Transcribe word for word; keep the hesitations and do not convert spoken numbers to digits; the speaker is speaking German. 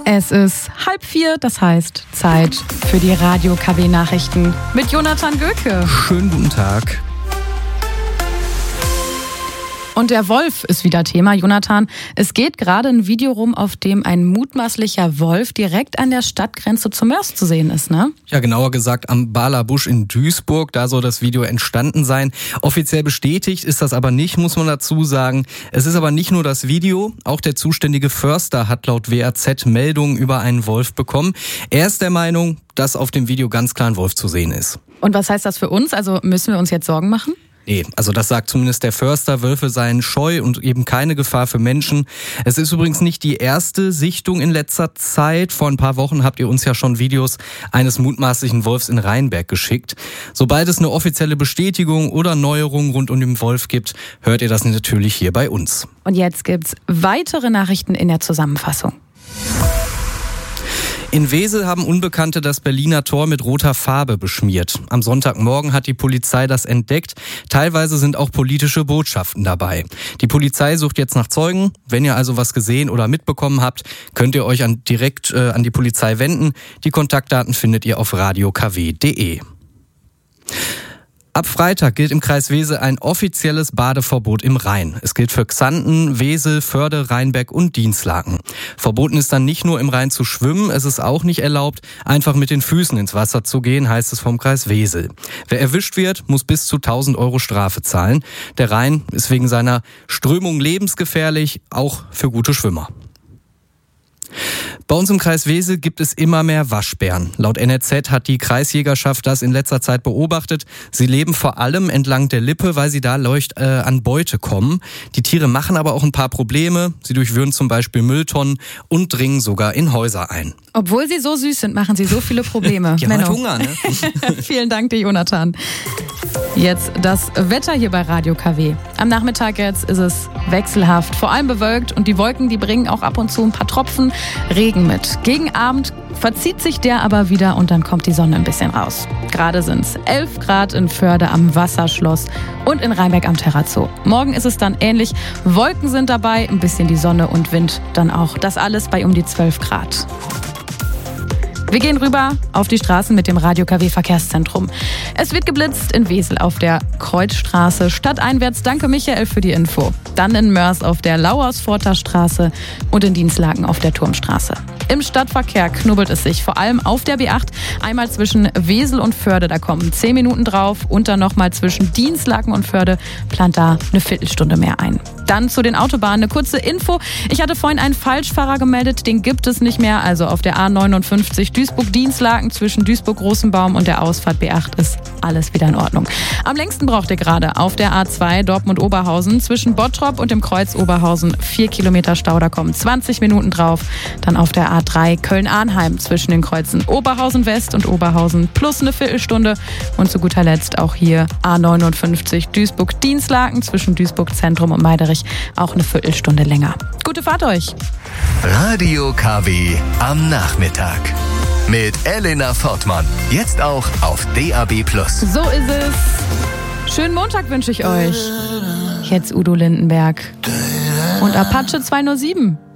Es ist halb vier, das heißt Zeit für die Radio-K W-Nachrichten mit Jonathan Göke. Schönen guten Tag. Und der Wolf ist wieder Thema, Jonathan. Es geht gerade ein Video rum, auf dem ein mutmaßlicher Wolf direkt an der Stadtgrenze zu Mörs zu sehen ist, ne? Ja, genauer gesagt am Baaler Busch in Duisburg. Da soll das Video entstanden sein. Offiziell bestätigt ist das aber nicht, muss man dazu sagen. Es ist aber nicht nur das Video. Auch der zuständige Förster hat laut W A Z Meldungen über einen Wolf bekommen. Er ist der Meinung, dass auf dem Video ganz klar ein Wolf zu sehen ist. Und was heißt das für uns? Also müssen wir uns jetzt Sorgen machen? Nee, also das sagt zumindest der Förster. Wölfe seien scheu und eben keine Gefahr für Menschen. Es ist übrigens nicht die erste Sichtung in letzter Zeit. Vor ein paar Wochen habt ihr uns ja schon Videos eines mutmaßlichen Wolfs in Rheinberg geschickt. Sobald es eine offizielle Bestätigung oder Neuerung rund um den Wolf gibt, hört ihr das natürlich hier bei uns. Und jetzt gibt's weitere Nachrichten in der Zusammenfassung. In Wesel haben Unbekannte das Berliner Tor mit roter Farbe beschmiert. Am Sonntagmorgen hat die Polizei das entdeckt. Teilweise sind auch politische Botschaften dabei. Die Polizei sucht jetzt nach Zeugen. Wenn ihr also was gesehen oder mitbekommen habt, könnt ihr euch an, direkt äh, an die Polizei wenden. Die Kontaktdaten findet ihr auf radio k w punkt d e. Ab Freitag gilt im Kreis Wesel ein offizielles Badeverbot im Rhein. Es gilt für Xanten, Wesel, Förde, Rheinbeck und Dinslaken. Verboten ist dann nicht nur im Rhein zu schwimmen, es ist auch nicht erlaubt, einfach mit den Füßen ins Wasser zu gehen, heißt es vom Kreis Wesel. Wer erwischt wird, muss bis zu tausend Euro Strafe zahlen. Der Rhein ist wegen seiner Strömung lebensgefährlich, auch für gute Schwimmer. Bei uns im Kreis Wesel gibt es immer mehr Waschbären. Laut N R Z hat die Kreisjägerschaft das in letzter Zeit beobachtet. Sie leben vor allem entlang der Lippe, weil sie da leicht äh, an Beute kommen. Die Tiere machen aber auch ein paar Probleme. Sie durchwühlen zum Beispiel Mülltonnen und dringen sogar in Häuser ein. Obwohl sie so süß sind, machen sie so viele Probleme. Die haben halt Hunger, ne? Vielen Dank dir, Jonathan. Jetzt das Wetter hier bei Radio K W. Am Nachmittag jetzt ist es wechselhaft, vor allem bewölkt und die Wolken, die bringen auch ab und zu ein paar Tropfen Regen mit. Gegen Abend verzieht sich der aber wieder und dann kommt die Sonne ein bisschen raus. Gerade sind es elf Grad in Förde am Wasserschloss und in Rheinberg am Terrazzo. Morgen ist es dann ähnlich. Wolken sind dabei, ein bisschen die Sonne und Wind dann auch. Das alles bei um die zwölf Grad. Wir gehen rüber auf die Straßen mit dem Radio K W Verkehrszentrum. Es wird geblitzt in Wesel auf der Kreuzstraße stadteinwärts. Danke Michael für die Info. Dann in Mörs auf der Lauersforter Straße und in Dinslaken auf der Turmstraße. Im Stadtverkehr knubbelt es sich, vor allem auf der B acht. Einmal zwischen Wesel und Förde, da kommen zehn Minuten drauf. Und dann nochmal zwischen Dinslaken und Förde plant da eine Viertelstunde mehr ein. Dann zu den Autobahnen eine kurze Info. Ich hatte vorhin einen Falschfahrer gemeldet, den gibt es nicht mehr. Also auf der A neunundfünfzig Duisburg-Dinslaken zwischen Duisburg-Rosenbaum und der Ausfahrt B acht ist alles wieder in Ordnung. Am längsten braucht ihr gerade auf der A zwei Dortmund-Oberhausen zwischen Bottrop und dem Kreuz Oberhausen vier Kilometer Stau, da kommen zwanzig Minuten drauf. Dann auf der A drei Köln-Arnheim zwischen den Kreuzen Oberhausen West und Oberhausen plus eine Viertelstunde. Und zu guter Letzt auch hier A neunundfünfzig Duisburg-Dinslaken zwischen Duisburg Zentrum und Meiderich auch eine Viertelstunde länger. Gute Fahrt euch! Radio K W am Nachmittag. Mit Elena Fortmann. Jetzt auch auf D A B plus. So ist es. Schönen Montag wünsche ich euch. Jetzt Udo Lindenberg und Apache zwei null sieben.